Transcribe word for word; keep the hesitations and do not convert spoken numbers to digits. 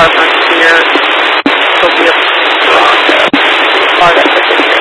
arbors here. There'll be a part of it here.